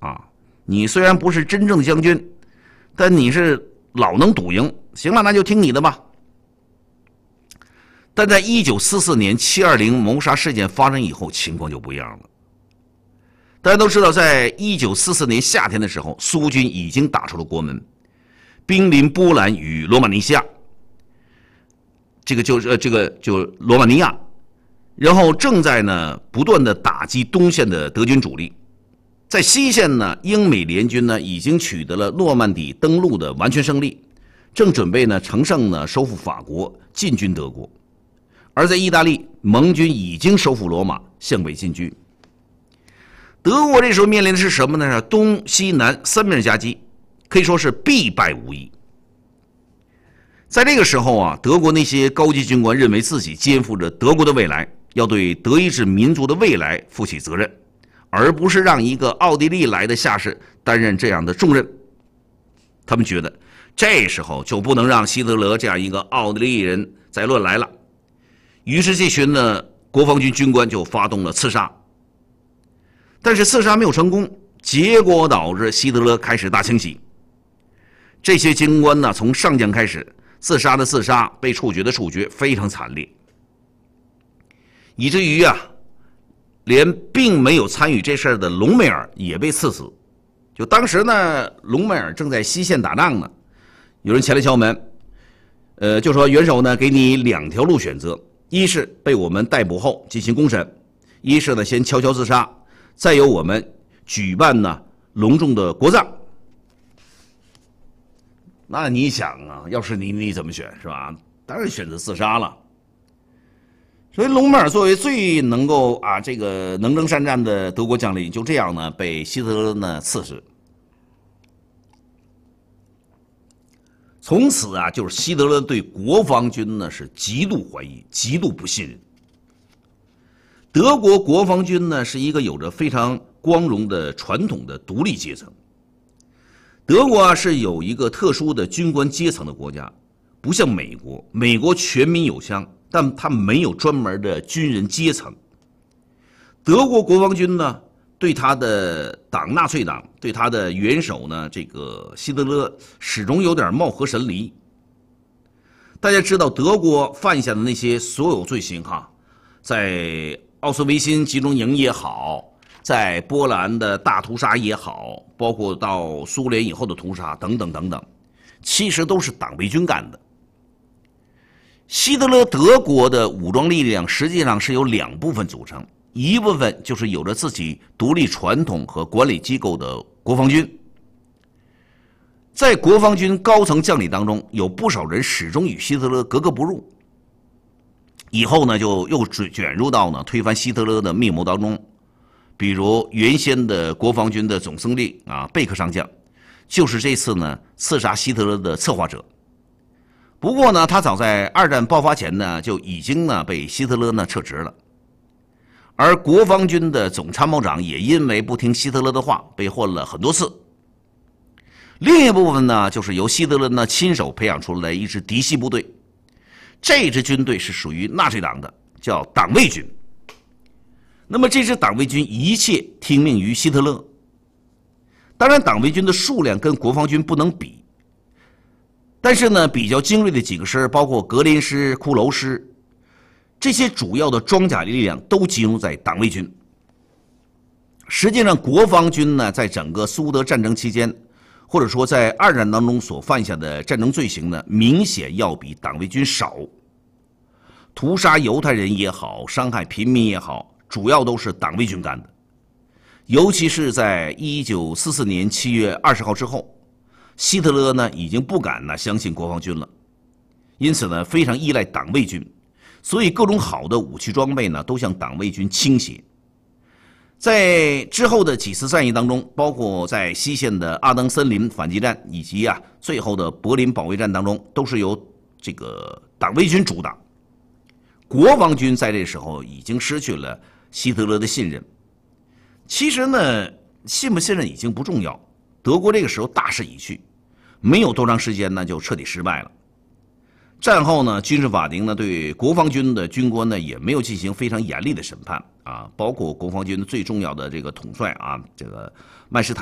啊，你虽然不是真正的将军，但你是老能赌赢，行了，那就听你的吧。但在1944年720谋杀事件发生以后，情况就不一样了。大家都知道，在1944年夏天的时候，苏军已经打出了国门，兵临波兰与罗马尼亚，就罗马尼亚，然后正在呢不断的打击东线的德军主力。在西线呢，英美联军呢已经取得了诺曼底登陆的完全胜利，正准备呢乘胜呢收复法国，进军德国。而在意大利，盟军已经收复罗马，向北进军。德国这时候面临的是什么呢？东西南三面夹击，可以说是必败无疑。在这个时候啊，德国那些高级军官认为自己肩负着德国的未来，要对德意志民族的未来负起责任，而不是让一个奥地利来的下士担任这样的重任。他们觉得这时候就不能让希特勒这样一个奥地利人再乱来了。于是这群呢国防军军官就发动了刺杀，但是刺杀没有成功，结果导致希特勒开始大清洗。这些军官呢，从上将开始，自杀的自杀，被处决的处决，非常惨烈，以至于啊，连并没有参与这事儿的隆美尔也被刺死。就当时呢，隆美尔正在西线打仗呢，有人前来敲门，就说元首呢给你2条路选择。一是被我们逮捕后进行公审，一是呢先悄悄自杀，再由我们举办呢隆重的国葬。那你想啊，要是你怎么选是吧？当然选择自杀了。所以隆美尔作为最能够这个能征善战的德国将领，就这样呢被希特勒呢刺死。从此啊，就是希特勒对国防军呢是极度怀疑、极度不信任。德国国防军呢是一个有着非常光荣的传统的独立阶层。德国是有一个特殊的军官阶层的国家，不像美国，美国全民有枪，但它没有专门的军人阶层。德国国防军呢，对他的党纳粹党，对他的元首呢，这个希特勒始终有点貌合神离。大家知道，德国犯下的那些所有罪行在奥斯维辛集中营也好，在波兰的大屠杀也好，包括到苏联以后的屠杀等等等等，其实都是党卫军干的。希特勒德国的武装力量实际上是由2部分组成，一部分就是有着自己独立传统和管理机构的国防军。在国防军高层将领当中，有不少人始终与希特勒格格不入，以后呢就又卷入到呢推翻希特勒的密谋当中。比如原先的国防军的总司令贝克上将，就是这次呢刺杀希特勒的策划者。不过呢，他早在2战爆发前呢就已经呢被希特勒呢撤职了。而国防军的总参谋长也因为不听希特勒的话被换了很多次。另一部分呢，就是由希特勒呢亲手培养出来一支嫡系部队，这支军队是属于纳粹党的，叫党卫军。那么这支党卫军一切听命于希特勒。当然，党卫军的数量跟国防军不能比，但是呢，比较精锐的几个师，包括格林师、骷髅师，这些主要的装甲力量都集中在党卫军。实际上，国防军呢，在整个苏德战争期间，或者说在2战当中所犯下的战争罪行呢，明显要比党卫军少。屠杀犹太人也好，伤害平民也好，主要都是党卫军干的。尤其是在1944年7月20号之后，希特勒呢已经不敢相信国防军了，因此呢非常依赖党卫军，所以各种好的武器装备呢都向党卫军倾斜。在之后的几次战役当中，包括在西线的阿登森林反击战，以及最后的柏林保卫战当中，都是由这个党卫军主导。国防军在这时候已经失去了希特勒的信任。其实呢，信不信任已经不重要，德国这个时候大势已去，没有多长时间呢就彻底失败了。战后呢，军事法庭呢对国防军的军官呢也没有进行非常严厉的审判包括国防军最重要的这个统帅这个曼施坦